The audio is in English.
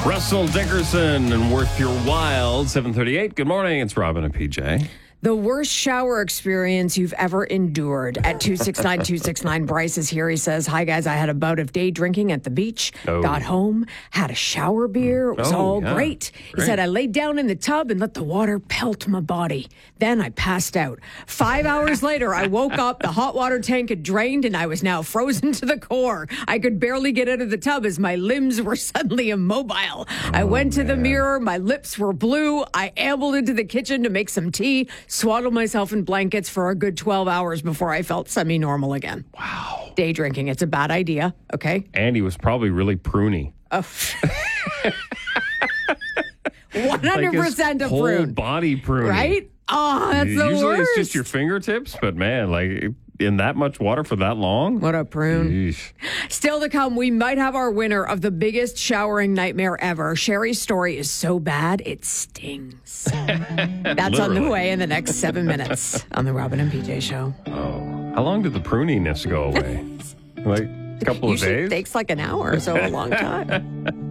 Russell Dickerson and Worth Your While, 7:38. Good morning. It's Robin and PJ. The worst shower experience you've ever endured. At 269-269, Bryce is here. He says, hi, guys. I had a bout of day drinking at the beach. Got home, had a shower beer. It was all great. He said, I laid down in the tub and let the water pelt my body. Then I passed out. 5 hours later, I woke up. The hot water tank had drained, and I was now frozen to the core. I could barely get out of the tub as my limbs were suddenly immobile. I went to the mirror. My lips were blue. I ambled into the kitchen to make some tea. Swaddled myself in blankets for a good 12 hours before I felt semi-normal again. Wow. Day drinking, it's a bad idea, okay? Andy was probably really pruny. 100% a whole prune. Body pruny. Right? Oh, that's the Usually worst. it's just your fingertips, but man, like in that much water for that long? What a prune. Yeesh. Still to come, we might have our winner of the biggest showering nightmare ever. Sherry's story is so bad, it stings. That's on the way in the next 7 minutes on the Robin and PJ Show. Oh. How long did the pruniness go away? Like a couple of Usually days? takes like an hour, so a long time.